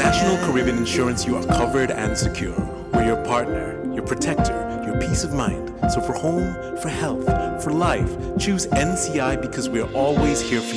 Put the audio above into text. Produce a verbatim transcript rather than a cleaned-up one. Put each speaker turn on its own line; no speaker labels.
National Caribbean Insurance, you are covered and secure. We're your partner, your protector, your peace of mind. So for home, for health, for life, choose N C I because we're always here for